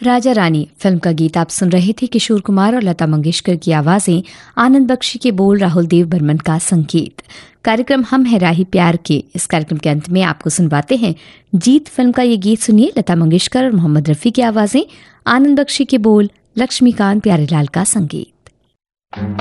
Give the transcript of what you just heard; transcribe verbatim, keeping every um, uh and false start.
Raja Rani film का गीत आप सुन रहे थे। किशोर कुमार और लता मंगेशकर की आवाजें, आनंद बख्शी के बोल, राहुल देव बर्मन का संगीत। कार्यक्रम हम है राही प्यार के इस कार्यक्रम के अंत में आपको सुनवाते हैं जीत फिल्म का ये गीत। सुनिए, लता मंगेशकर और मोहम्मद रफी की आवाजें, आनंद बख्शी के बोल, लक्ष्मीकांत प्यारेलाल का संगीत।